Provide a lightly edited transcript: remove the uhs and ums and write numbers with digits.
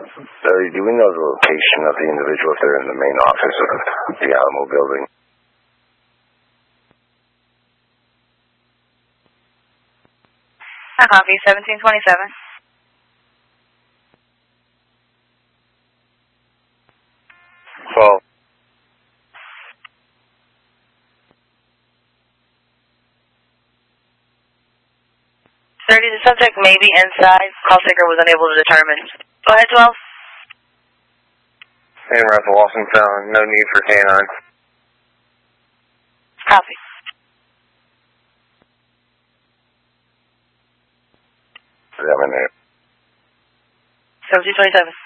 Do we know the location of the individual if they're in the main office of the Alamo building? I copy, 1727. Well, 30, the subject may be inside. Call taker was unable to determine. Go ahead, 12. and Russell Wilson found no need for canine. Copy. I'm in there. 1727.